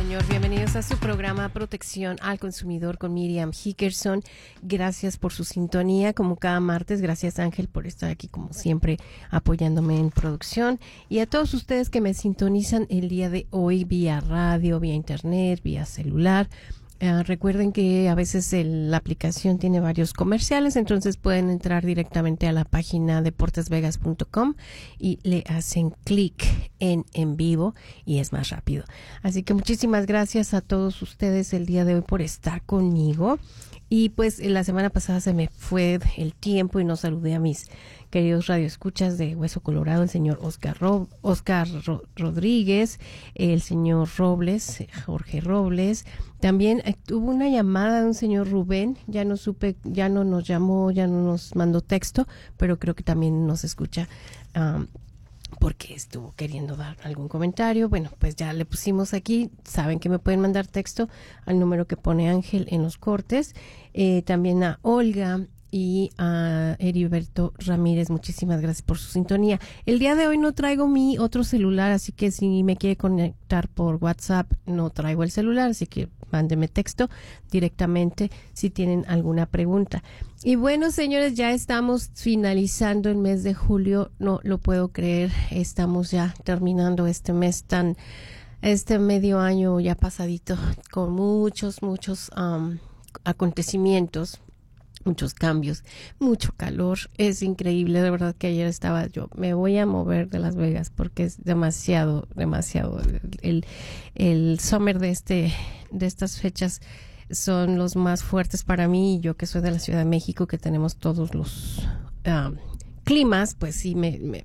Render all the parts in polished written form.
señor. Bienvenidos a su programa Protección al Consumidor con Miriam Hickerson. Gracias por su sintonía, como cada martes. Gracias, Ángel, por estar aquí, como siempre, apoyándome en producción. Y a todos ustedes que me sintonizan el día de hoy vía radio, vía internet, vía celular. Recuerden que a veces la aplicación tiene varios comerciales, entonces pueden entrar directamente a la página deportesvegas.com y le hacen clic en vivo y es más rápido. Así que muchísimas gracias a todos ustedes el día de hoy por estar conmigo. Y pues la semana pasada se me fue el tiempo y no saludé a mis queridos radioescuchas de Hueso Colorado, el señor Oscar Rodríguez, el señor Robles, Jorge Robles. También tuvo una llamada de un señor Rubén, ya no nos llamó, ya no nos mandó texto, pero creo que también nos escucha porque estuvo queriendo dar algún comentario. Bueno, pues ya le pusimos aquí, saben que me pueden mandar texto al número que pone Ángel en los cortes. También a Olga y a Heriberto Ramírez, muchísimas gracias por su sintonía. El día de hoy no traigo mi otro celular, así que si me quiere conectar por WhatsApp, no traigo el celular, así que mándeme texto directamente si tienen alguna pregunta. Y bueno, señores, ya estamos finalizando el mes de julio, no lo puedo creer, estamos ya terminando este mes este medio año ya pasadito, con muchos acontecimientos, muchos cambios, mucho calor. Es increíble, de verdad que ayer estaba yo, me voy a mover de Las Vegas porque es demasiado. El summer de estas fechas son los más fuertes para mí. Yo que soy de la Ciudad de México, que tenemos todos los climas, pues sí me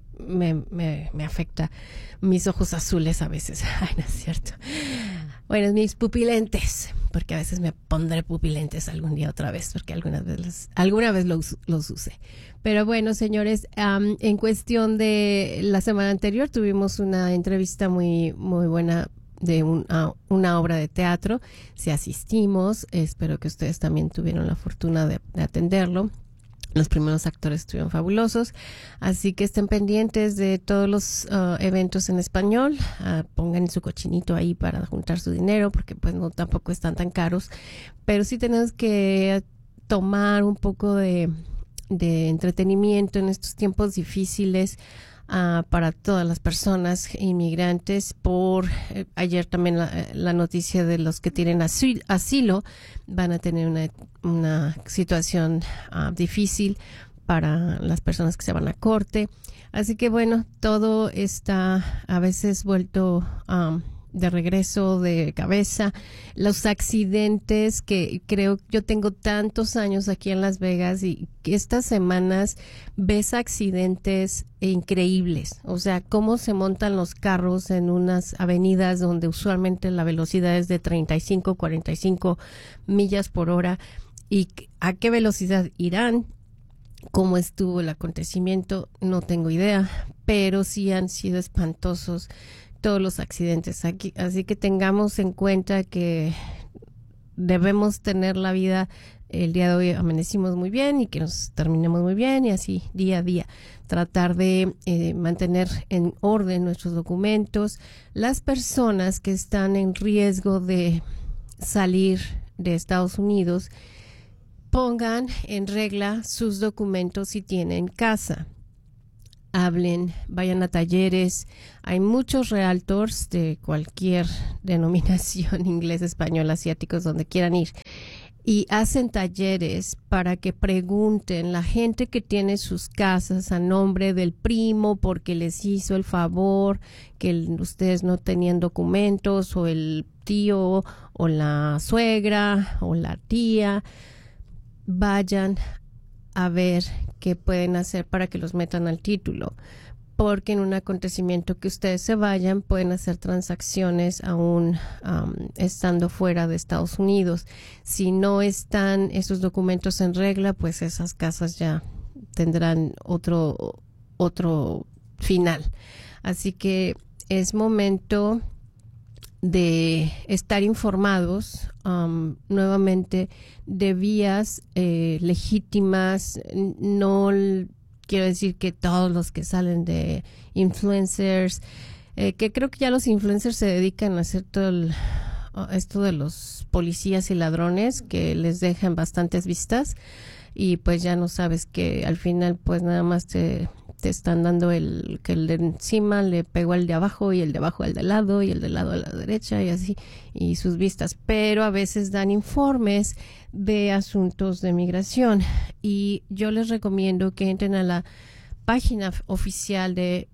afecta mis ojos azules a veces. Ay, no es cierto. Bueno, mis pupilentes, porque a veces me pondré pupilentes algún día otra vez, porque alguna vez los usé. Pero bueno, señores, en cuestión de la semana anterior tuvimos una entrevista muy buena de una obra de teatro. Si asistimos, espero que ustedes también tuvieron la fortuna de atenderlo. Los primeros actores estuvieron fabulosos, así que estén pendientes de todos los eventos en español. Pongan su cochinito ahí para juntar su dinero, porque pues no tampoco están tan caros, pero sí tenemos que tomar un poco de entretenimiento en estos tiempos difíciles para todas las personas inmigrantes. Ayer también la noticia de los que tienen asilo van a tener una situación difícil para las personas que se van a corte. Así que bueno, todo está a veces vuelto de regreso de cabeza. Los accidentes que creo, yo tengo tantos años aquí en Las Vegas y que estas semanas ves accidentes increíbles. O sea, cómo se montan los carros en unas avenidas donde usualmente la velocidad es de 35, 45 millas por hora. ¿Y a qué velocidad irán? ¿Cómo estuvo el acontecimiento? No tengo idea, pero sí han sido espantosos todos los accidentes aquí, así que tengamos en cuenta que debemos tener la vida. El día de hoy amanecimos muy bien y que nos terminemos muy bien, y así día a día tratar de mantener en orden nuestros documentos. Las personas que están en riesgo de salir de Estados Unidos, pongan en regla sus documentos si tienen casa. Hablen, vayan a talleres. Hay muchos realtors de cualquier denominación, inglés, español, asiáticos, donde quieran ir, y hacen talleres para que pregunten. La gente que tiene sus casas a nombre del primo porque les hizo el favor, que ustedes no tenían documentos, o el tío o la suegra o la tía, vayan a ver qué pueden hacer para que los metan al título, porque en un acontecimiento que ustedes se vayan, pueden hacer transacciones aún estando fuera de Estados Unidos. Si no están esos documentos en regla, pues esas casas ya tendrán otro final. Así que es momento de estar informados nuevamente de vías legítimas. No quiero decir que todos los que salen de influencers, que creo que ya los influencers se dedican a hacer todo esto de los policías y ladrones que les dejan bastantes vistas y pues ya no sabes que al final pues nada más te están dando que el de encima le pegó al de abajo y el de abajo al de lado y el de lado a la derecha y así, y sus vistas. Pero a veces dan informes de asuntos de migración y yo les recomiendo que entren a la página oficial de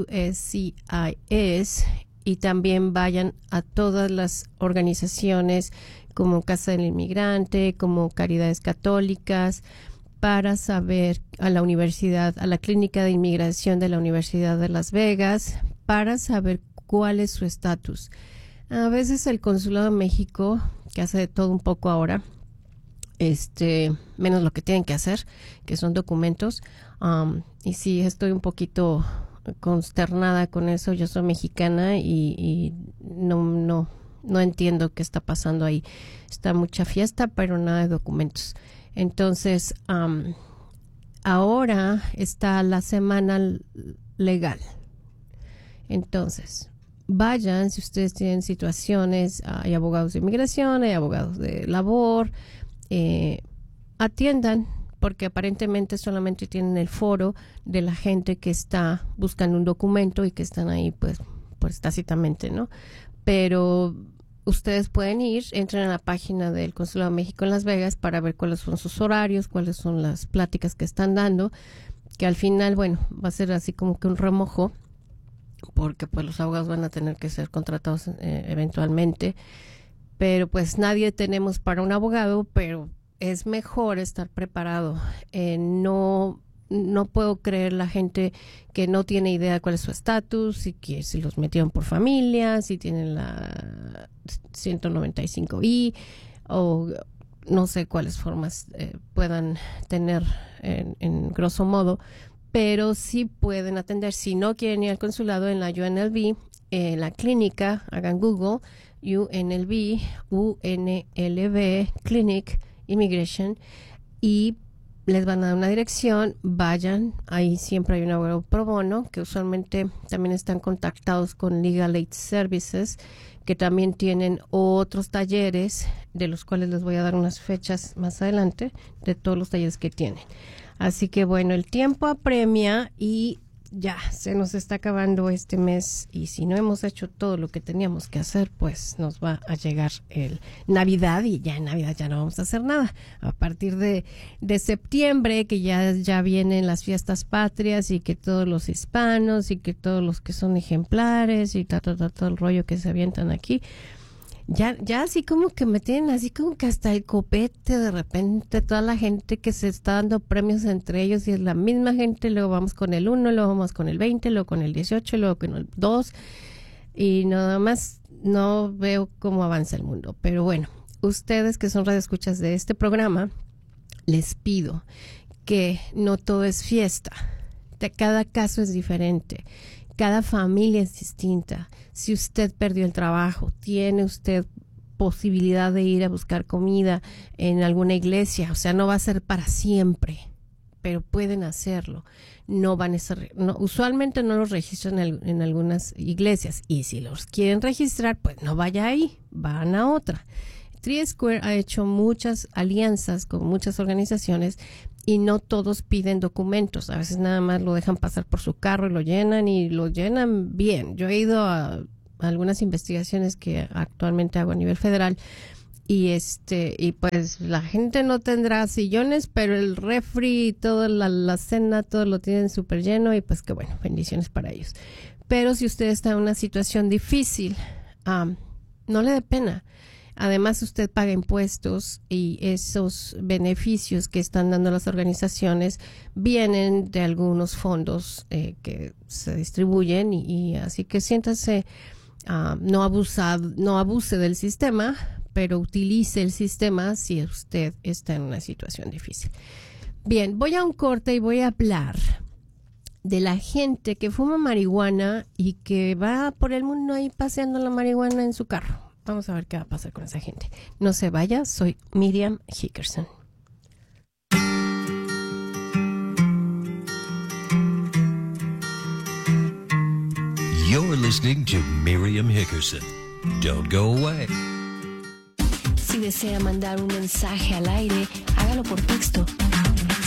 USCIS y también vayan a todas las organizaciones como Casa del Inmigrante, como Caridades Católicas, para saber, a la universidad, a la Clínica de Inmigración de la Universidad de Las Vegas, para saber cuál es su estatus. A veces el Consulado de México, que hace de todo un poco ahora, menos lo que tienen que hacer, que son documentos, y sí, estoy un poquito consternada con eso. Yo soy mexicana y no entiendo qué está pasando ahí. Está mucha fiesta, pero nada de documentos. Entonces, ahora está la semana legal. Entonces, vayan si ustedes tienen situaciones, hay abogados de inmigración, hay abogados de labor, atiendan, porque aparentemente solamente tienen el foro de la gente que está buscando un documento y que están ahí pues tácitamente, ¿no? Pero ustedes pueden ir, entren a la página del Consulado de México en Las Vegas para ver cuáles son sus horarios, cuáles son las pláticas que están dando, que al final, bueno, va a ser así como que un remojo, porque pues los abogados van a tener que ser contratados eventualmente, pero pues nadie tenemos para un abogado, pero es mejor estar preparado. No puedo creer la gente que no tiene idea de cuál es su estatus, y que si los metieron por familia, si tienen la 195I o no sé cuáles formas puedan tener en grosso modo, pero sí pueden atender. Si no quieren ir al consulado, en la UNLV, la clínica, hagan Google, UNLV, Clinic Immigration, y les van a dar una dirección, vayan, ahí siempre hay un abogado pro bono, que usualmente también están contactados con Legal Aid Services, que también tienen otros talleres, de los cuales les voy a dar unas fechas más adelante, de todos los talleres que tienen. Así que bueno, el tiempo apremia y ya se nos está acabando este mes, y si no hemos hecho todo lo que teníamos que hacer, pues nos va a llegar el Navidad, y ya en Navidad ya no vamos a hacer nada. A partir de septiembre, que ya vienen las fiestas patrias, y que todos los hispanos y que todos los que son ejemplares y todo el rollo que se avientan aquí, ya así como que me tienen así como que hasta el copete de repente, toda la gente que se está dando premios entre ellos, y es la misma gente. Luego vamos con el 1, luego vamos con el 20, luego con el 18, luego con el 2, y nada más no veo cómo avanza el mundo. Pero bueno, ustedes que son radioescuchas de este programa, les pido que no todo es fiesta. Cada caso es diferente. Cada familia es distinta. Si usted perdió el trabajo, tiene usted posibilidad de ir a buscar comida en alguna iglesia, o sea, no va a ser para siempre, pero pueden hacerlo. No van a ser, usualmente no los registran en algunas iglesias, y si los quieren registrar, pues no vaya ahí, van a otra. TreeSquare ha hecho muchas alianzas con muchas organizaciones, y no todos piden documentos. A veces nada más lo dejan pasar por su carro y lo llenan bien. Yo he ido a algunas investigaciones que actualmente hago a nivel federal, y pues la gente no tendrá sillones, pero el refri y toda la cena, todo lo tienen súper lleno, y pues que bueno, bendiciones para ellos. Pero si usted está en una situación difícil, no le dé pena. Además, usted paga impuestos, y esos beneficios que están dando las organizaciones vienen de algunos fondos que se distribuyen, y así que siéntase, no abuse del sistema, pero utilice el sistema si usted está en una situación difícil. Bien, voy a un corte y voy a hablar de la gente que fuma marihuana y que va por el mundo ahí paseando la marihuana en su carro. Vamos a ver qué va a pasar con esa gente. No se vaya, soy Miriam Hickerson. You're listening to Miriam Hickerson. Don't go away. Si desea mandar un mensaje al aire, haga